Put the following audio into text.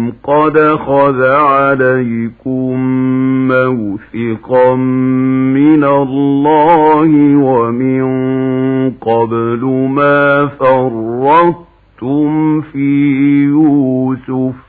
قد أخذ عليكم موثقا من الله ومن قبل ما فرطتم في يوسف